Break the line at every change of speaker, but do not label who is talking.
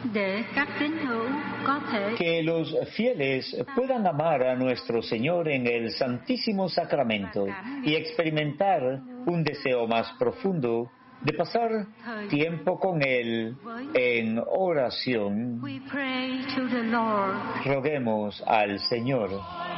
để các tín hữu có thể
Que los fieles puedan amar a nuestro Señor en el Santísimo Sacramento y experimentar un deseo más profundo de pasar tiempo con Él en oración.
we pray to the Lord.
Roguemos al Señor.